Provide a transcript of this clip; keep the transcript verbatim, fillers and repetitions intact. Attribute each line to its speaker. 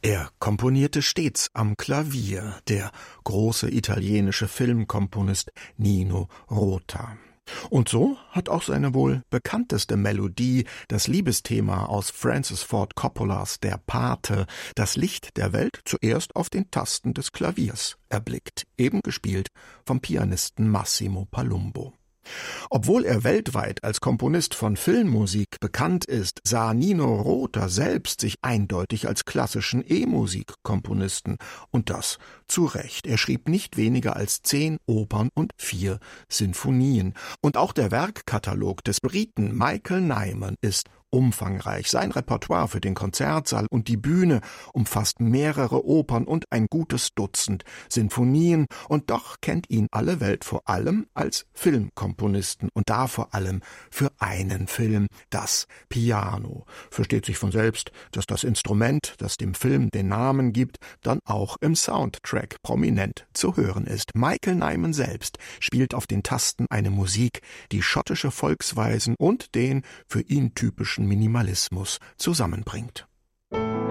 Speaker 1: Er komponierte stets am Klavier, der große italienische Filmkomponist Nino Rota. Und so hat auch seine wohl bekannteste Melodie, das Liebesthema aus Francis Ford Coppolas Der Pate, das Licht der Welt zuerst auf den Tasten des Klaviers erblickt, eben gespielt vom Pianisten Massimo Palumbo. Obwohl er weltweit als Komponist von Filmmusik bekannt ist, sah Nino Rota selbst sich eindeutig als klassischen E-Musik-Komponisten. Und das zu Recht. Er schrieb nicht weniger als zehn Opern und vier Sinfonien. Und auch der Werkkatalog des Briten Michael Nyman ist umfangreich. Sein Repertoire für den Konzertsaal und die Bühne umfasst mehrere Opern und ein gutes Dutzend Sinfonien, und doch kennt ihn alle Welt vor allem als Filmkomponisten, und da vor allem für einen Film, das Piano. Versteht sich von selbst, dass das Instrument, das dem Film den Namen gibt, dann auch im Soundtrack prominent zu hören ist. Michael Nyman selbst spielt auf den Tasten eine Musik, die schottische Volksweisen und den für ihn typischen Minimalismus zusammenbringt.